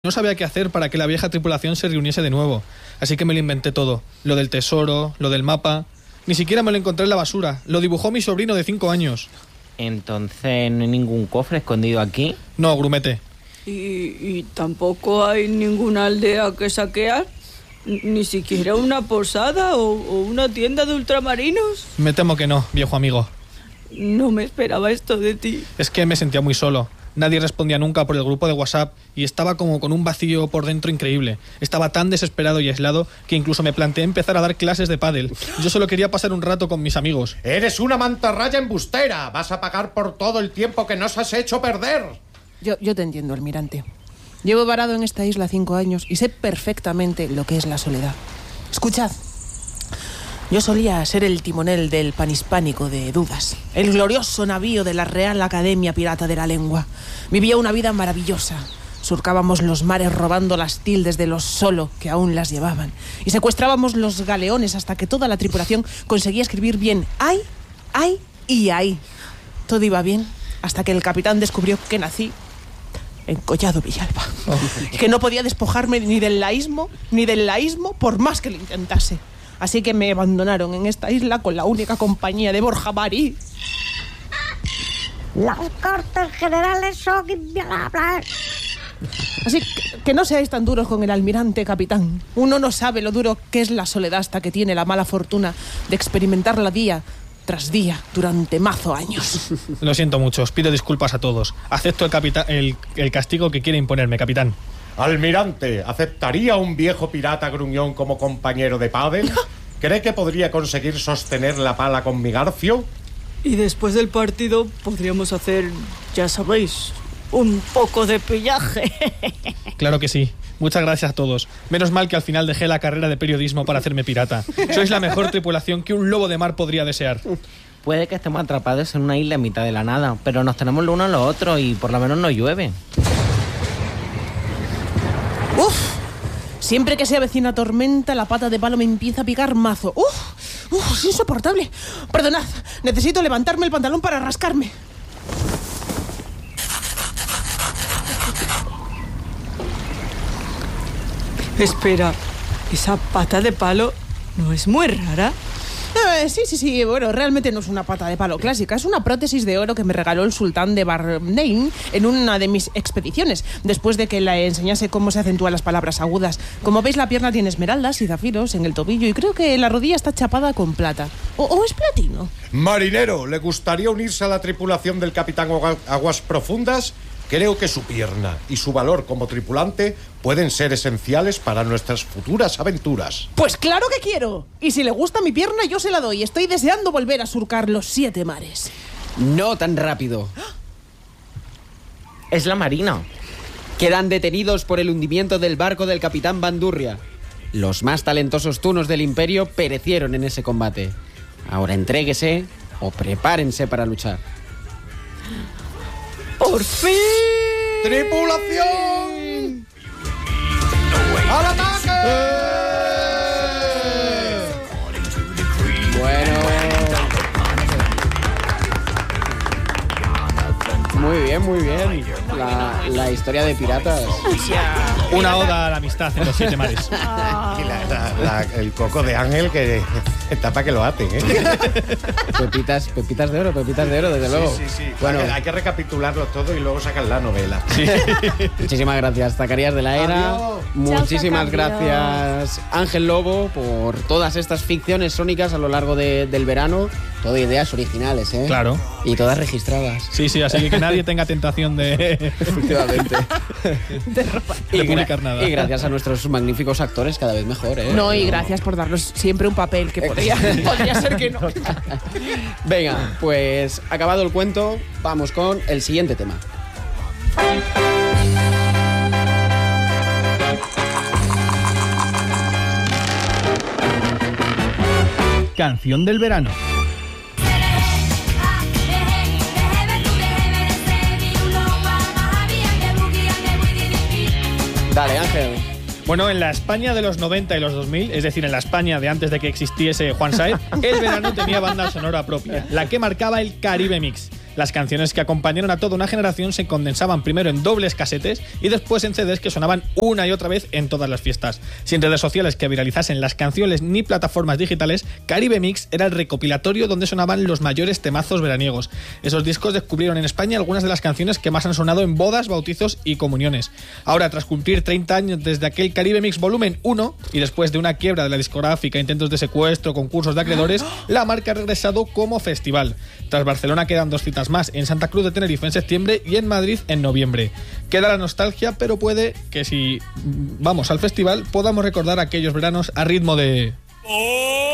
No sabía qué hacer para que la vieja tripulación se reuniese de nuevo, así que me lo inventé todo. Lo del tesoro, lo del mapa. Ni siquiera me lo encontré en la basura. Lo dibujó mi sobrino de 5 años. Entonces, ¿no hay ningún cofre escondido aquí? No, grumete. ¿Y tampoco hay ninguna aldea que saquear? ¿Ni siquiera una posada o una tienda de ultramarinos? Me temo que no, viejo amigo. No me esperaba esto de ti. Es que me sentía muy solo. Nadie respondía nunca por el grupo de WhatsApp y estaba como con un vacío por dentro increíble. Estaba tan desesperado y aislado que incluso me planteé empezar a dar clases de pádel. Yo solo quería pasar un rato con mis amigos. ¡Eres una mantarraya embustera! ¡Vas a pagar por todo el tiempo que nos has hecho perder! Yo te entiendo, almirante. Llevo varado en esta isla 5 años y sé perfectamente lo que es la soledad. Escuchad. Yo solía ser el timonel del Panhispánico de Dudas, el glorioso navío de la Real Academia Pirata de la Lengua. Vivía una vida maravillosa. Surcábamos los mares robando las tildes de los solo que aún las llevaban. Y secuestrábamos los galeones hasta que toda la tripulación conseguía escribir bien ay, ay y ay. Todo iba bien hasta que el capitán descubrió que nací en Collado Villalba. Que no podía despojarme ni del laísmo por más que lo intentase. Así que me abandonaron en esta isla con la única compañía de Borja Marí. Las Cortes Generales son inviolables. Así que no seáis tan duros con el almirante, capitán. Uno no sabe lo duro que es la soledad hasta que tiene la mala fortuna de experimentarla día tras día durante mazo años. Lo siento mucho, os pido disculpas a todos. Acepto el castigo que quiere imponerme, capitán. Almirante, ¿aceptaría un viejo pirata gruñón como compañero de pádel? ¿Cree que podría conseguir sostener la pala con mi garfio? Y después del partido podríamos hacer, ya sabéis, un poco de pillaje. Claro que sí. Muchas gracias a todos. Menos mal que al final dejé la carrera de periodismo para hacerme pirata. Sois la mejor tripulación que un lobo de mar podría desear. Puede que estemos atrapados en una isla en mitad de la nada, pero nos tenemos lo uno a lo otro y por lo menos no llueve. ¡Uf! Siempre que se avecina tormenta, la pata de palo me empieza a picar mazo. ¡Uf! Es insoportable. Perdonad, necesito levantarme el pantalón para rascarme. Espera, esa pata de palo no es muy rara. Sí. Bueno, realmente no es una pata de palo clásica. Es una prótesis de oro que me regaló el sultán de Bahrein en una de mis expediciones, después de que le enseñase cómo se acentúan las palabras agudas. Como veis, la pierna tiene esmeraldas y zafiros en el tobillo y creo que la rodilla está chapada con plata. ¿O es platino? Marinero, ¿le gustaría unirse a la tripulación del capitán Aguas Profundas? Creo que su pierna y su valor como tripulante pueden ser esenciales para nuestras futuras aventuras. Pues claro que quiero. Y si le gusta mi pierna, yo se la doy. Estoy deseando volver a surcar los 7 mares. No tan rápido. Es la Marina. Quedan detenidos por el hundimiento del barco del capitán Bandurria. Los más talentosos tunos del Imperio perecieron en ese combate. Ahora entréguese o prepárense para luchar. ¡Por fin! ¡Tripulación! ¡Al ataque! Bueno. Muy bien. La historia de piratas. Una oda a la amistad en los 7 mares. Y el coco de Ángel que está para que lo aten, ¿eh? Pepitas de oro, desde luego. Sí. Bueno, hay que recapitularlo todo y luego sacar la novela. Sí. Muchísimas gracias, Zacarías de la Era. Adiós. Muchísimas Chao, Zacarías. gracias, Ángel Lobo, por todas estas ficciones sónicas a lo largo del verano. Todo ideas originales, ¿eh? Claro. Y todas registradas. Sí, así que nadie tenga tentación de Efectivamente. de publicar nada. Y gracias a nuestros magníficos actores, cada vez mejor, ¿eh? No, y gracias por darnos siempre un papel que podría ser que no. Venga, pues acabado el cuento, vamos con el siguiente tema. Canción del verano. Dale, Ángel. Bueno, en la España de los 90 y los 2000, es decir, en la España de antes de que existiese Juan Saez, el verano tenía banda sonora propia, la que marcaba el Caribe Mix. Las canciones que acompañaron a toda una generación se condensaban primero en dobles casetes y después en CDs que sonaban una y otra vez en todas las fiestas. Sin redes sociales que viralizasen las canciones ni plataformas digitales, Caribe Mix era el recopilatorio donde sonaban los mayores temazos veraniegos. Esos discos descubrieron en España algunas de las canciones que más han sonado en bodas, bautizos y comuniones. Ahora, tras cumplir 30 años desde aquel Caribe Mix Volumen 1 y después de una quiebra de la discográfica, intentos de secuestro, concursos de acreedores, la marca ha regresado como festival. Tras Barcelona quedan 2 citas más, en Santa Cruz de Tenerife en septiembre y en Madrid en noviembre. Queda la nostalgia, pero puede que si vamos al festival podamos recordar aquellos veranos a ritmo de...